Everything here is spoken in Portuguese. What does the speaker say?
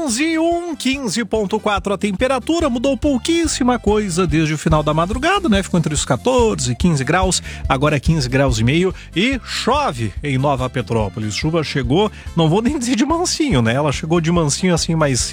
11:01, 15,4 a temperatura, mudou pouquíssima coisa desde o final da madrugada, né? Ficou entre os 14 e 15 graus, agora é 15 graus e meio e chove em Nova Petrópolis. Chuva chegou, não vou nem dizer de mansinho, né? Ela chegou de mansinho assim mais